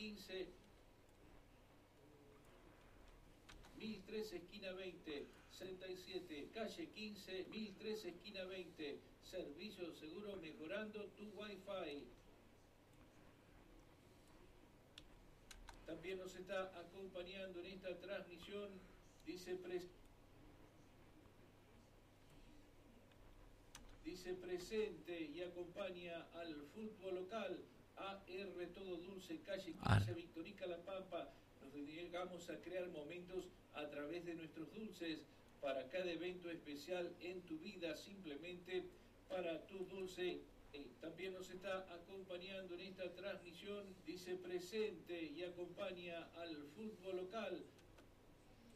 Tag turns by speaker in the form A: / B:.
A: 15, 1003 esquina 20, 67, calle 15, 1003 esquina 20, servicio seguro mejorando tu Wi-Fi. También nos está acompañando en esta transmisión, dice presente y acompaña al fútbol local, AR Todo Dulce, calle 15, Victorica La Pampa. Nos dedicamos a crear momentos a través de nuestros dulces para cada evento especial en tu vida, simplemente para tu dulce. También nos está acompañando en esta transmisión, dice presente y acompaña al fútbol local,